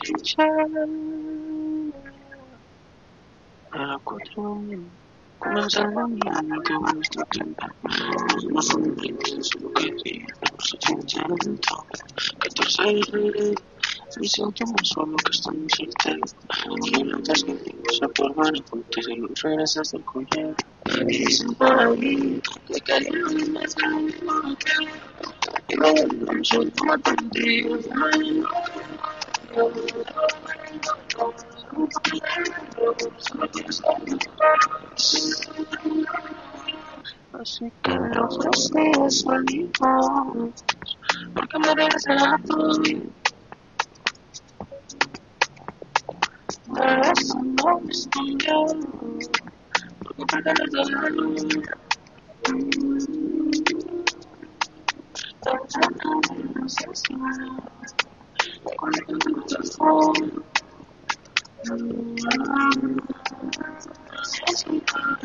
A las 4 comienza la mañana, que bueno está tiempo. No son 20, solo que días, no se tanto. 14 de febrero, me siento más solo que estamos solteros. Gigantes que se forman a puntos de los regresas del collero. Y dicen por ahí que queríamos más de lo mismo que y luego no soy como contigo. Así que los dos días salimos, porque me regresará todo bien. De eso no me estoy yo, porque para ganar la luz. No sé si con el teléfono.